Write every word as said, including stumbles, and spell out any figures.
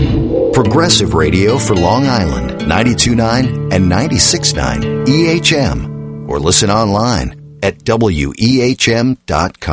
Progressive Radio for Long Island, ninety-two point nine and ninety-six point nine E H M. Or listen online at W E H M dot com.